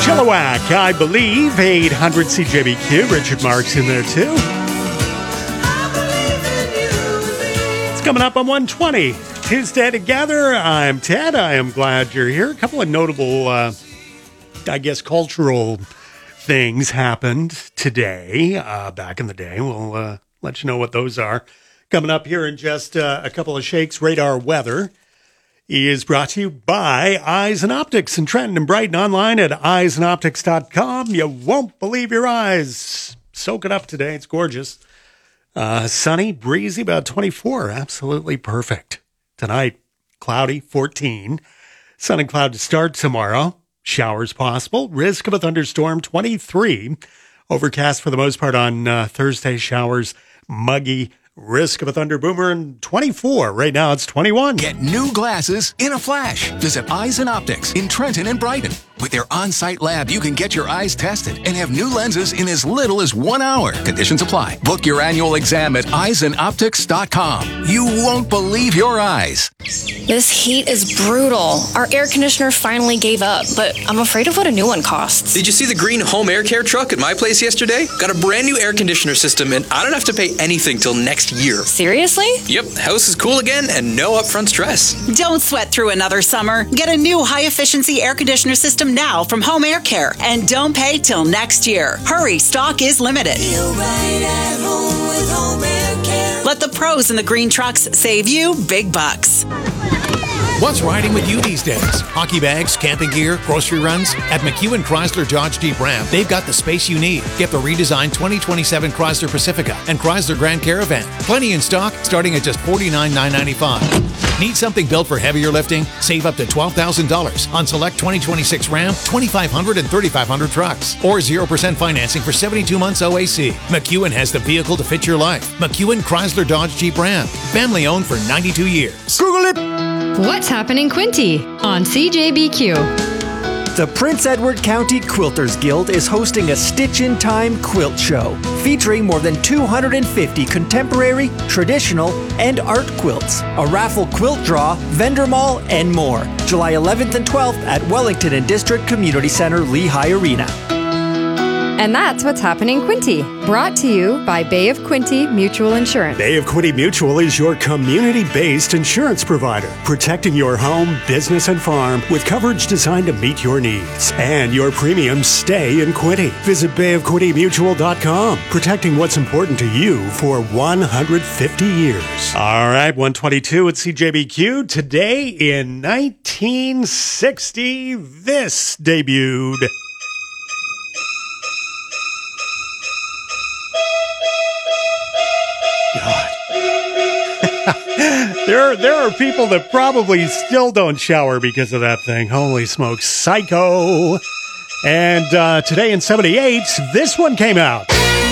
Chilliwack, I believe. 800 CJBQ. Richard Marks in there, too. It's coming up on 120. Tuesday Together. I'm Ted. I am glad you're here. A couple of notable, cultural things happened today. Back in the day. We'll let you know what those are. Coming up here in just a couple of shakes. Radar weather is brought to you by Eyes and Optics in Trenton and Brighton, online at eyesandoptics.com. You won't believe your eyes. Soak it up today. It's gorgeous. Sunny, breezy, about 24. Absolutely perfect. Tonight, cloudy, 14. Sun and cloud to start tomorrow. Showers possible. Risk of a thunderstorm, 23. Overcast for the most part on Thursday. Showers, muggy. Risk of a thunder boomer in 24. Right now, it's 21. Get new glasses in a flash. Visit Eyes and Optics in Trenton and Brighton. With their on-site lab, you can get your eyes tested and have new lenses in as little as 1 hour. Conditions apply. Book your annual exam at eyesandoptics.com. You won't believe your eyes. This heat is brutal. Our air conditioner finally gave up, but I'm afraid of what a new one costs. Did you see the green home air care truck at my place yesterday? Got a brand new air conditioner system, and I don't have to pay anything till next year. Seriously? Yep, house is cool again and no upfront stress. Don't sweat through another summer. Get a new high-efficiency air conditioner system now from Home Air Care, and don't pay till next year. Hurry, stock is limited. Feel right at home with Home Air Care. Let the pros in the green trucks save you big bucks. What's riding with you these days? Hockey bags, camping gear, grocery runs? At McEwen Chrysler Dodge Jeep Ram, they've got the space you need. Get the redesigned 2027 Chrysler Pacifica and Chrysler Grand Caravan. Plenty in stock, starting at just $49,995. Need something built for heavier lifting? Save up to $12,000 on select 2026 Ram, 2500 and 3500 trucks. Or 0% financing for 72 months OAC. McEwen has the vehicle to fit your life. McEwen Chrysler Dodge Jeep Ram. Family owned for 92 years. Google it! What's happening, Quinty? On CJBQ. The Prince Edward County Quilters Guild is hosting a Stitch in Time quilt show featuring more than 250 contemporary, traditional, and art quilts, a raffle quilt draw, vendor mall, and more. July 11th and 12th at Wellington and District Community Center, Lehigh Arena. And that's what's happening, Quinty. Brought to you by Bay of Quinty Mutual Insurance. Bay of Quinty Mutual is your community-based insurance provider, protecting your home, business, and farm with coverage designed to meet your needs. And your premiums stay in Quinty. Visit bayofquintymutual.com, protecting what's important to you for 150 years. All right, 122 at CJBQ. Today in 1960, this debuted. God. There are people that probably still don't shower because of that thing. Holy smokes. Psycho. And today in 78, this one came out.